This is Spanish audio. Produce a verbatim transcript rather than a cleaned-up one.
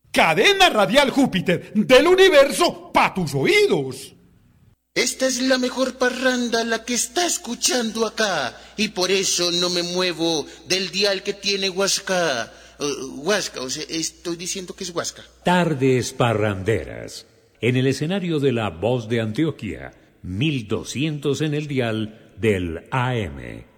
Cadena Radial Júpiter, del universo pa' tus oídos. Esta es la mejor parranda, la que está escuchando acá, y por eso no me muevo del dial que tiene Huasca. Uh, Huasca, o sea, estoy diciendo que es Huasca. Tardes parranderas, en el escenario de La Voz de Antioquia, mil doscientos en el dial del A M.